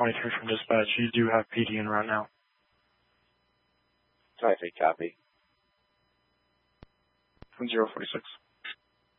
23 from dispatch. You do have PD in right now. 23, copy. 046.